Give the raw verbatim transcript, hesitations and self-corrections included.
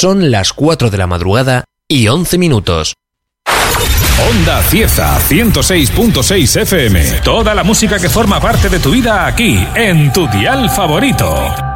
Son las cuatro de la madrugada y once minutos. Onda Cieza, ciento seis punto seis F M. Toda la música que forma parte de tu vida aquí, en tu dial favorito.